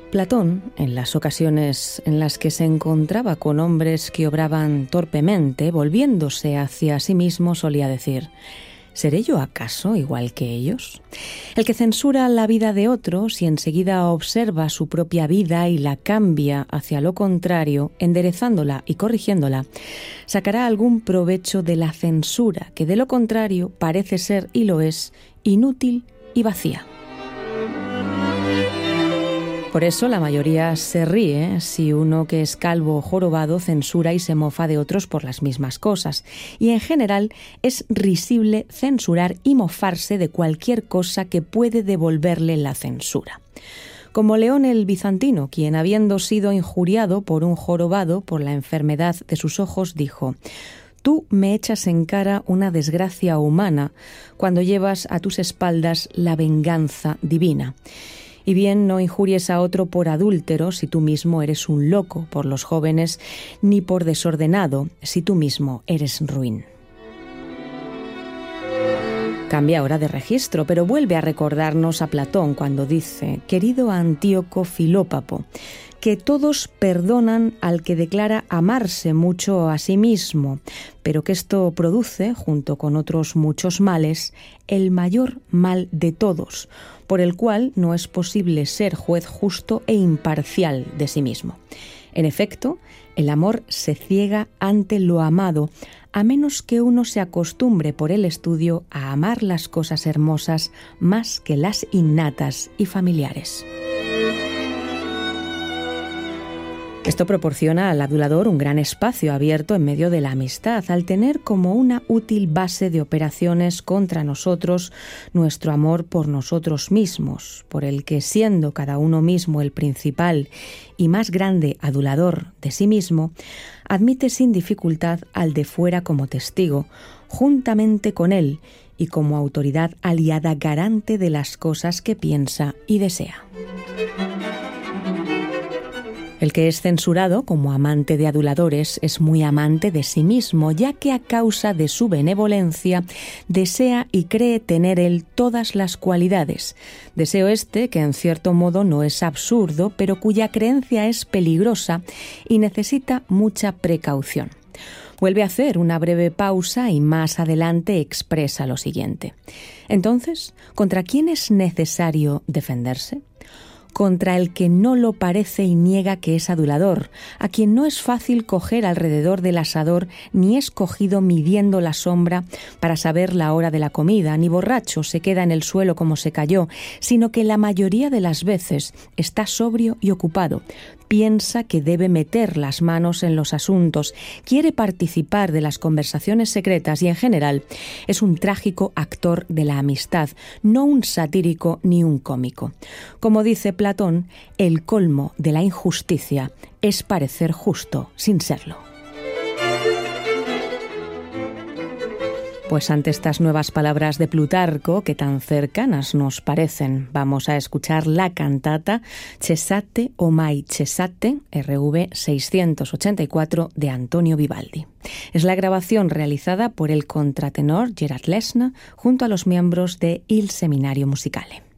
Platón, en las ocasiones en las que se encontraba con hombres que obraban torpemente, volviéndose hacia sí mismo, solía decir: ¿seré yo acaso igual que ellos? El que censura la vida de otros y enseguida observa su propia vida y la cambia hacia lo contrario, enderezándola y corrigiéndola, sacará algún provecho de la censura, que de lo contrario parece ser, y lo es, inútil y vacía. Por eso la mayoría se ríe si uno que es calvo o jorobado censura y se mofa de otros por las mismas cosas. Y en general es risible censurar y mofarse de cualquier cosa que puede devolverle la censura. Como León el Bizantino, quien, habiendo sido injuriado por un jorobado por la enfermedad de sus ojos, dijo: «Tú me echas en cara una desgracia humana cuando llevas a tus espaldas la venganza divina. Y bien no injuries a otro por adúltero si tú mismo eres un loco, por los jóvenes, ni por desordenado si tú mismo eres ruin». Cambia ahora de registro, pero vuelve a recordarnos a Platón cuando dice: «Querido Antíoco Filópapo, que todos perdonan al que declara amarse mucho a sí mismo, pero que esto produce, junto con otros muchos males, el mayor mal de todos, por el cual no es posible ser juez justo e imparcial de sí mismo. En efecto, el amor se ciega ante lo amado, a menos que uno se acostumbre por el estudio a amar las cosas hermosas más que las innatas y familiares». Esto proporciona al adulador un gran espacio abierto en medio de la amistad, al tener como una útil base de operaciones contra nosotros nuestro amor por nosotros mismos, por el que, siendo cada uno mismo el principal y más grande adulador de sí mismo, admite sin dificultad al de fuera como testigo, juntamente con él y como autoridad aliada garante de las cosas que piensa y desea. El que es censurado como amante de aduladores es muy amante de sí mismo, ya que a causa de su benevolencia desea y cree tener él todas las cualidades. Deseo este que en cierto modo no es absurdo, pero cuya creencia es peligrosa y necesita mucha precaución. Vuelve a hacer una breve pausa y más adelante expresa lo siguiente: entonces, ¿contra quién es necesario defenderse? Contra el que no lo parece y niega que es adulador, a quien no es fácil coger alrededor del asador, ni es cogido midiendo la sombra para saber la hora de la comida, ni borracho se queda en el suelo como se cayó, sino que la mayoría de las veces está sobrio y ocupado, piensa que debe meter las manos en los asuntos, quiere participar de las conversaciones secretas y, en general, es un trágico actor de la amistad, no un satírico ni un cómico. Como dice Platón, el colmo de la injusticia es parecer justo sin serlo. Pues ante estas nuevas palabras de Plutarco, que tan cercanas nos parecen, vamos a escuchar la cantata Cessate o mai cessate, RV 684, de Antonio Vivaldi. Es la grabación realizada por el contratenor Gerard Lesna junto a los miembros de Il Seminario Musicale.